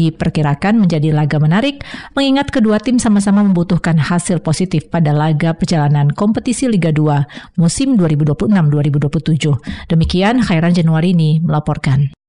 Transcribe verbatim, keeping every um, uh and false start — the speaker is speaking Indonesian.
diperkirakan menjadi laga menarik, mengingat kedua tim sama-sama membutuhkan hasil positif pada laga perjalanan kompetisi Liga dua musim dua ribu dua puluh enam dua ribu dua puluh tujuh. Demikian Khairan Januarini melaporkan.